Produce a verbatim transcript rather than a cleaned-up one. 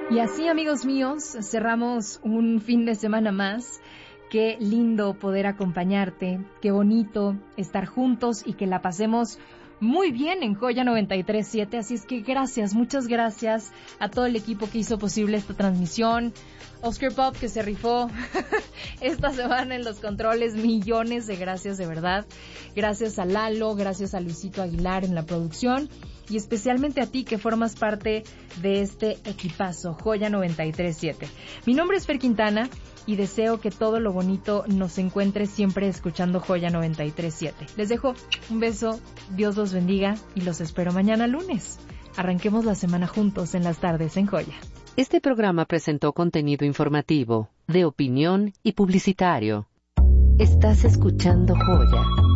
Y así, amigos míos, cerramos un fin de semana más. Qué lindo poder acompañarte, qué bonito estar juntos y que la pasemos muy bien en Joya noventa y tres punto siete. Así es que gracias, muchas gracias a todo el equipo que hizo posible esta transmisión. Oscar Pop, que se rifó esta semana en los controles, millones de gracias, de verdad. Gracias a Lalo, gracias a Luisito Aguilar en la producción y especialmente a ti que formas parte de este equipazo, Joya noventa y tres punto siete. Mi nombre es Fer Quintana y deseo que todo lo bonito nos encuentre siempre escuchando Joya noventa y tres punto siete. Les dejo un beso, Dios los bendiga y los espero mañana lunes. Arranquemos la semana juntos en las tardes en Joya. Este programa presentó contenido informativo, de opinión y publicitario. Estás escuchando Joya